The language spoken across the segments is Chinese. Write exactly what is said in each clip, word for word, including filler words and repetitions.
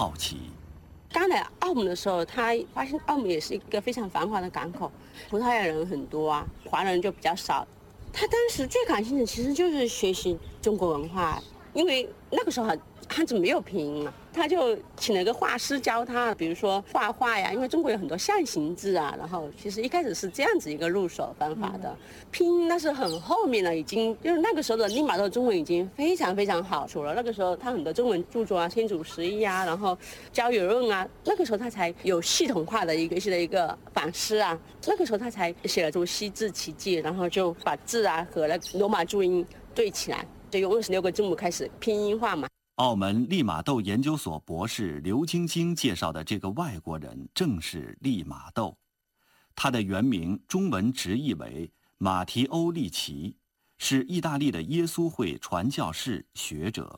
好奇。 刚来澳门的时候，他发现澳门也是一个非常繁华的港口，葡萄牙人很多啊，华人就比较少。他当时最感兴趣的其实就是学习中国文化，因为那个时候汉字没有拼音嘛，他就请了一个画师教他，比如说画画呀，因为中国有很多象形字啊，然后其实一开始是这样子一个入手方法的。拼音那是很后面了，已经就是那个时候的利玛窦中文已经非常非常好了。那个时候他很多中文著作啊，《天主十一》啊，然后《交友论》啊，那个时候他才有系统化的一个的一个反思啊，那个时候他才写了这种西字奇迹，然后就把字啊和那罗马注音对起来，就用二十六个字母开始拼音化嘛。 澳门利玛窦研究所博士刘晶晶介绍的这个外国人正是利玛窦，他的原名中文直译为马提欧利奇，是意大利的耶稣会传教士、学者。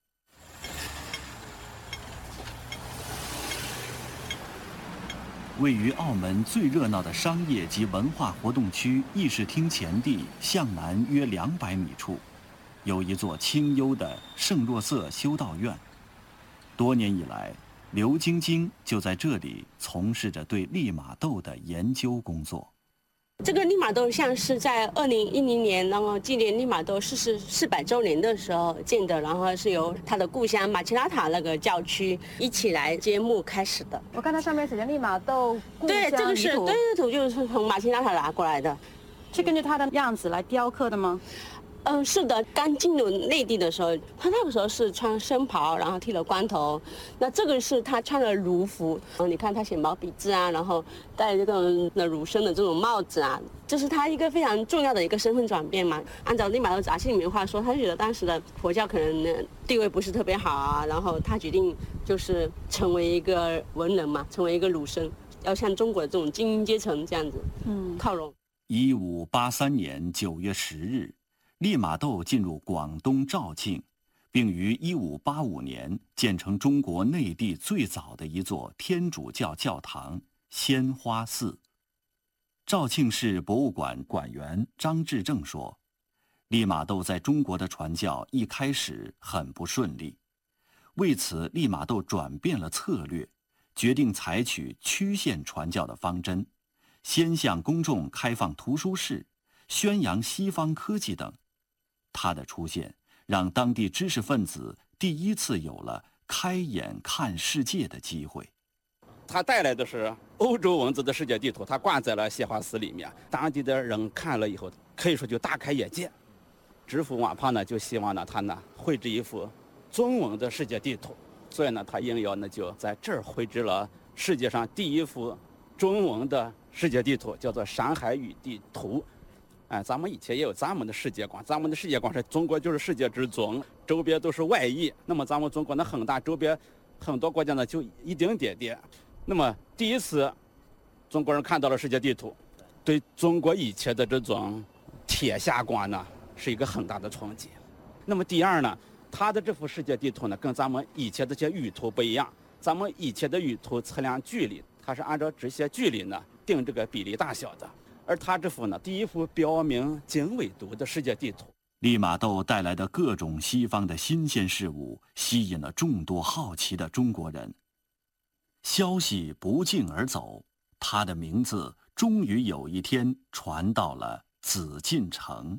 位于澳门最热闹的商业及文化活动区议事厅前地向南约两百米处，有一座清幽的圣若瑟修道院。多年以来，刘晶晶就在这里从事着对利玛窦的研究工作。 这个利玛窦像是在二零一零年，然后纪念利玛窦逝世四百周年的时候建的，然后是由他的故乡马奇拉塔那个教区一起来揭幕开始的。 我看它上面写着利玛窦故乡对，这个是遗图对图就是从马奇拉塔拿过来的， 是根据它的样子来雕刻的吗？ 嗯，是的，刚进入内地的时候，他那个时候是穿僧袍，然后剃了光头。那这个是他穿了儒服，嗯，你看他写毛笔字啊，然后戴这个那儒生的这种帽子啊，这是他一个非常重要的一个身份转变嘛。按照利玛窦杂记里面话说，他觉得当时的佛教可能地位不是特别好啊，然后他决定就是成为一个文人嘛，成为一个儒生，要向中国的这种精英阶层这样子，嗯，靠拢。 一五八三年九月十日。利玛窦进入广东肇庆，并于一五八五年建成中国内地最早的一座天主教教堂——鲜花寺。肇庆市博物馆馆员张志正说，利玛窦在中国的传教一开始很不顺利，为此利玛窦转变了策略，决定采取曲线传教的方针，先向公众开放图书室，宣扬西方科技等。他的出现让当地知识分子第一次有了开眼看世界的机会。 他带来的是欧洲文字的世界地图，他挂在了鲜花寺里面，当地的人看了以后可以说就大开眼界。知府瓦帕呢就希望呢他呢绘制一幅中文的世界地图，所以呢他应邀呢就在这儿绘制了世界上第一幅中文的世界地图，叫做《山海与地图》。哎，咱们以前也有咱们的世界观，咱们的世界观是中国就是世界之中，周边都是外夷。那么咱们中国呢很大，周边很多国家呢就一丁点点。那么第一次中国人看到了世界地图，对中国以前的这种铁下观呢是一个很大的冲击。那么第二呢，他的这幅世界地图呢跟咱们以前这些舆图不一样，咱们以前的舆图测量距离，它是按照这些距离呢定这个比例大小的。而他这幅呢，第一幅标明经纬度的世界地图。 利玛窦带来的各种西方的新鲜事物，吸引了众多好奇的中国人。消息不胫而走，他的名字终于有一天传到了紫禁城。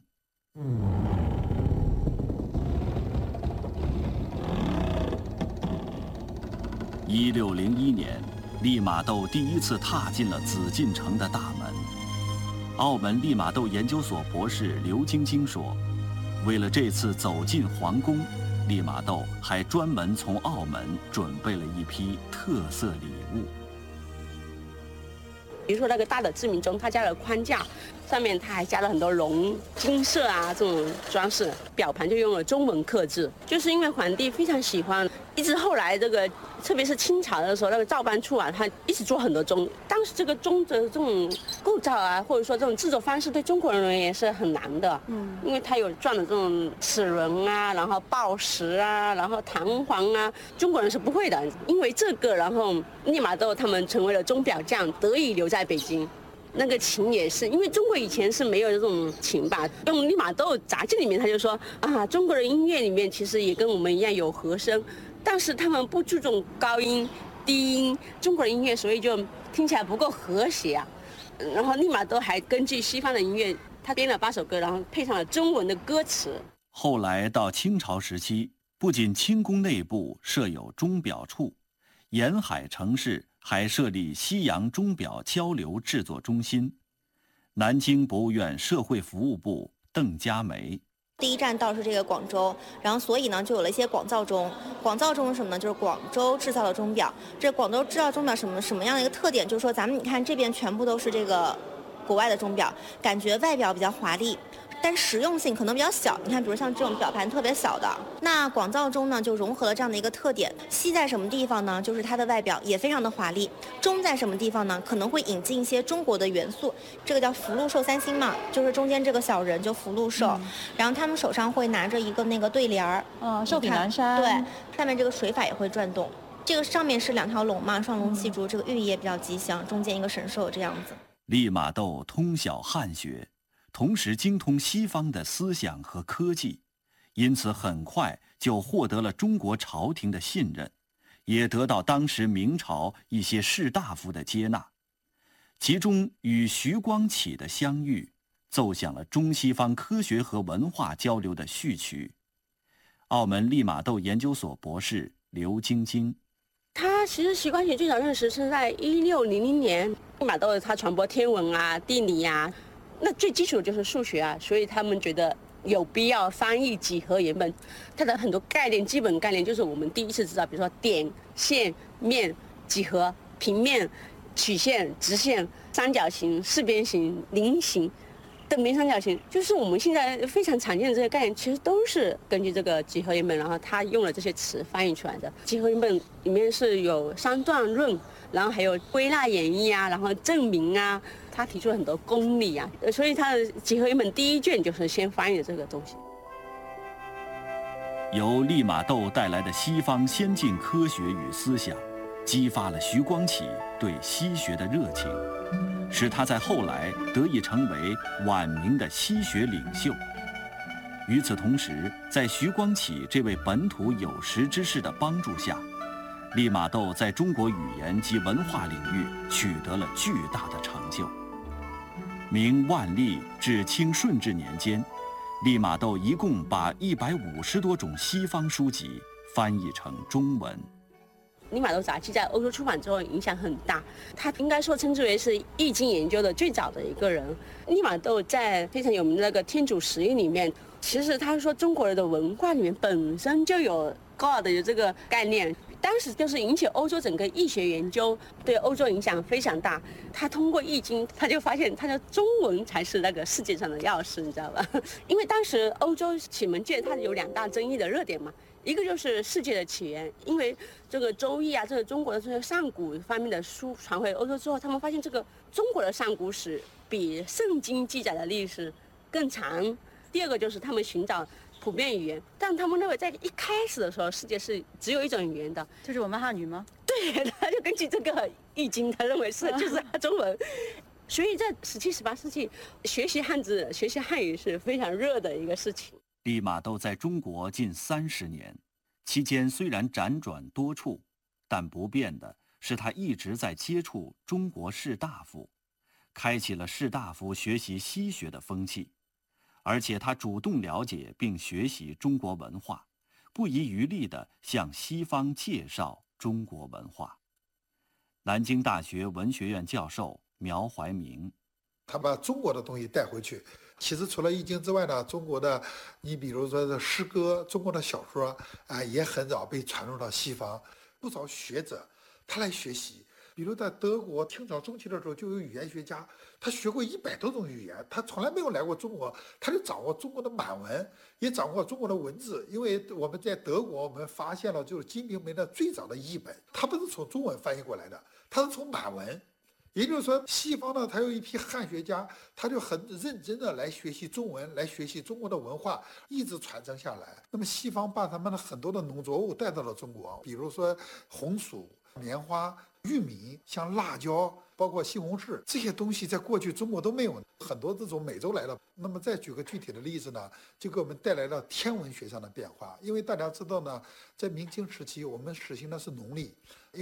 一六零一年，利玛窦第一次踏进了紫禁城的大门。澳门利玛窦研究所博士刘晶晶说，为了这次走进皇宫，利玛窦还专门从澳门准备了一批特色礼物。 比如说那个大的志明钟，它加了框架，上面它还加了很多龙金色啊这种装饰，表盘就用了中文刻字，就是因为皇帝非常喜欢，一直后来这个特别是清朝的时候，那个造办处啊，他一直做很多钟。当时这个钟的这种构造啊，或者说这种制作方式，对中国人而言是很难的。嗯，因为它有钻的这种齿轮啊，然后报时啊，然后弹簧啊，中国人是不会的。因为这个，然后利玛窦他们成为了钟表匠，得以留在北京。那个琴也是，因为中国以前是没有这种琴吧。用利玛窦杂志里面他就说啊，中国的音乐里面其实也跟我们一样有和声。 但是他们不注重高音、低音，中国的音乐所以就听起来不够和谐啊。然后利玛窦还根据西方的音乐，他编了八首歌，然后配上了中文的歌词。 后来到清朝时期，不仅清宫内部设有钟表处，沿海城市还设立西洋钟表交流制作中心。南京博物院社会服务部邓佳梅。 第一站到是这个广州，然后所以呢就有了一些广造钟。广造钟是什么呢？就是广州制造的钟表。这广州制造钟表什么什么样的一个特点？就是说咱们你看这边全部都是这个国外的钟表，感觉外表比较华丽，但实用性可能比较小。你看，比如像这种表盘特别小的，那广造钟呢就融合了这样的一个特点。锡在什么地方呢？就是它的外表也非常的华丽。钟在什么地方呢？可能会引进一些中国的元素。这个叫福禄寿三星嘛，就是中间这个小人就福禄寿，嗯、然后他们手上会拿着一个那个对联儿， 嗯，寿比南山， 对，下面这个水法也会转动。这个上面是两条龙嘛，双龙戏珠，这个寓意也比较吉祥，中间一个神兽这样子。 利玛窦通晓汉学，同时精通西方的思想和科技，因此很快就获得了中国朝廷的信任，也得到当时明朝一些士大夫的接纳。其中与徐光启的相遇，奏响了中西方科学和文化交流的序曲。澳门利玛窦研究所博士刘晶晶。 他其实徐光启最早认识是在一六零零年，利玛窦他传播天文啊、地理啊，那最基础的就是数学啊，所以他们觉得有必要翻译几何原本。它的很多概念、基本概念就是我们第一次知道，比如说点、线、面、几何、平面、曲线、直线、三角形、四边形、菱形。等边三角形，就是我们现在非常常见的这些概念，其实都是根据这个几何原本，然后他用了这些词翻译出来的。几何原本里面是有三段论，然后还有归纳演绎啊，然后证明啊，他提出了很多公理啊，所以他的几何原本第一卷就是先翻译的这个东西。 由利玛窦带来的西方先进科学与思想，激发了徐光启对西学的热情，使他在后来得以成为晚明的西学领袖。与此同时，在徐光启这位本土有识之士的帮助下，利玛窦在中国语言及文化领域取得了巨大的成就。明万历至清顺治年间，利玛窦一共把一百五十多种西方书籍翻译成中文。 利玛窦杂记在欧洲出版之后影响很大，他应该说称之为是易经研究的最早的一个人。利玛窦在非常有名的那个《天主十印》里面，其实他说中国人的文化里面本身就有 God 的这个概念，当时就是引起欧洲整个易学研究，对欧洲影响非常大。他通过易经，他就发现他的中文才是那个世界上的钥匙，你知道吧？因为当时欧洲启蒙界它有两大争议的热点嘛。一个就是世界的起源，因为这个《周易》啊，这个中国的这些上古方面的书传回欧洲之后，他们发现这个中国的上古史比圣经记载的历史更长。第二个就是他们寻找普遍语言，但他们认为在一开始的时候，世界是只有一种语言的， 就是我们汉语吗？ 对，他就根据这个《易经》，他认为是就是中文。所以在十七、十八世纪，学习汉字、学习汉语是非常热的一个事情。 利玛窦在中国近三十年，期间虽然辗转多处，但不变的是他一直在接触中国士大夫，开启了士大夫学习西学的风气。而且他主动了解并学习中国文化，不遗余力地向西方介绍中国文化。南京大学文学院教授苗怀明， 他把中国的东西带回去。其实除了易经之外呢，中国的你比如说的诗歌、中国的小说啊、呃，也很早被传入到西方。不少学者他来学习，比如在德国清朝中期的时候，就有语言学家，他学过一百多种语言，他从来没有来过中国，他就掌握中国的满文，也掌握中国的文字。因为我们在德国，我们发现了就是《金瓶梅》的最早的译本，它不是从中文翻译过来的，它是从满文。也就是说，西方呢，他有一批汉学家，他就很认真的来学习中文，来学习中国的文化，一直传承下来。那么西方把他们的很多的农作物带到了中国，比如说红薯、棉花、玉米，像辣椒， 包括西红柿这些东西，在过去中国都没有，很多这种美洲来了。那么再举个具体的例子呢，就给我们带来了天文学上的变化。因为大家知道呢，在明清时期我们实行的是农历，因为